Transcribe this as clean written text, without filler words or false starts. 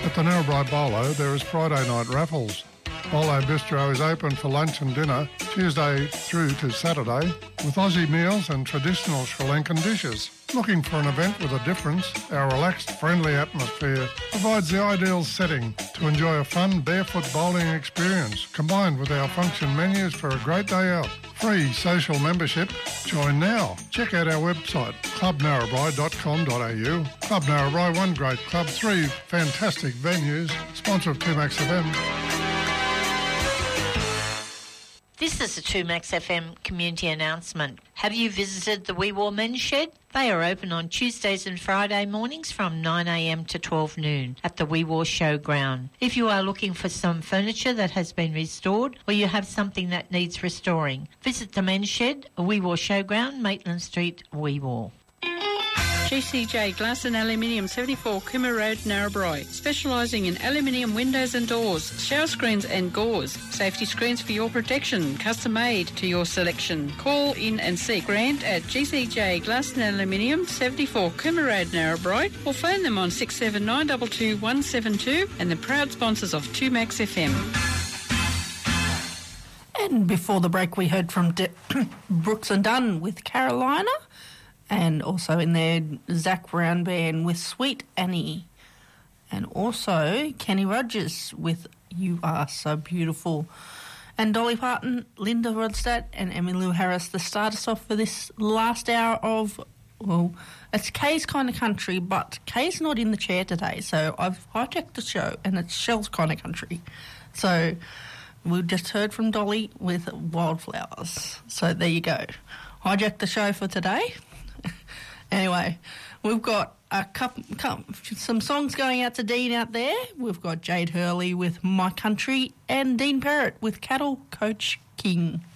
At the Narrabri Bolo, there is Friday night raffles. Bolo Bistro is open for lunch and dinner Tuesday through to Saturday with Aussie meals and traditional Sri Lankan dishes. Looking for an event with a difference? Our relaxed, friendly atmosphere provides the ideal setting to enjoy a fun barefoot bowling experience combined with our function menus for a great day out. Free social membership. Join now. Check out our website, clubnarrabri.com.au. Club Narrabri, one great club, 3 fantastic venues. Sponsor of 2Max FM. This is a 2Max FM community announcement. Have you visited the Wee Waa Men's Shed? They are open on Tuesdays and Friday mornings from 9 a.m. to 12 noon at the Wee Waa Showground. If you are looking for some furniture that has been restored or you have something that needs restoring, visit the Men's Shed, Wee Waa Showground, Maitland Street, Wee Waa. GCJ Glass and Aluminium, 74 Cooma Road, Narrabri. Specialising in aluminium windows and doors, shower screens and gauze. Safety screens for your protection, custom made to your selection. Call in and see Grant at GCJ Glass and Aluminium, 74 Cooma Road, Narrabri, or phone them on 679 22 172 and the proud sponsors of 2Max FM. And before the break we heard from Brooks and Dunn with Carolina. And also in there, Zach Brown Band with Sweet Annie. And also Kenny Rogers with You Are So Beautiful. And Dolly Parton, Linda Rodstadt and Emmylou Harris to start us off for this last hour of, well, it's Kay's Kind of Country, but Kay's not in the chair today, so I've hijacked the show and it's Shell's Kind of Country. So we've just heard from Dolly with Wildflowers. So there you go. Hijacked the show for today. Anyway, we've got some songs going out to Dean out there. We've got Jade Hurley with My Country and Dean Parrott with Cattle Coach King.